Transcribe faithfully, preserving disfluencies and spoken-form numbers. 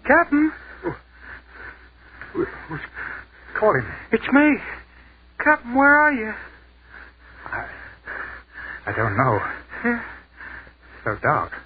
Captain? Who, who's calling me? It's me. Captain, where are you? I, I don't know. Yeah. So dark.